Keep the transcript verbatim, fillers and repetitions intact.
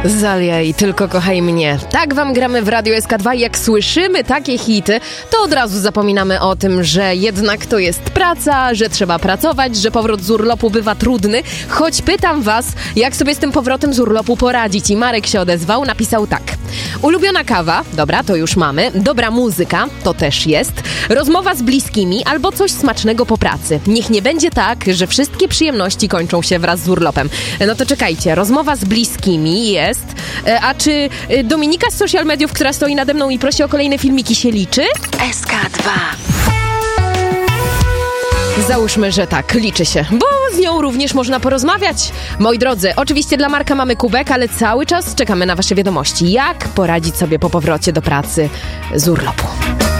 Zalia i Tylko kochaj mnie. Tak wam gramy w Radio S K dwa i jak słyszymy takie hity, to od razu zapominamy o tym, że jednak to jest praca, że trzeba pracować, że powrót z urlopu bywa trudny. Choć pytam was, jak sobie z tym powrotem z urlopu poradzić. I Marek się odezwał, napisał tak. Ulubiona kawa, dobra, to już mamy. Dobra muzyka, to też jest. Rozmowa z bliskimi albo coś smacznego po pracy. Niech nie będzie tak, że wszystkie przyjemności kończą się wraz z urlopem. No to czekajcie, rozmowa z bliskimi jest. A czy Dominika z social mediów, która stoi nade mną i prosi o kolejne filmiki, się liczy? S K dwa. Załóżmy, że tak, liczy się, bo z nią również można porozmawiać. Moi drodzy, oczywiście dla Marka mamy kubek, ale cały czas czekamy na wasze wiadomości. Jak poradzić sobie po powrocie do pracy z urlopu?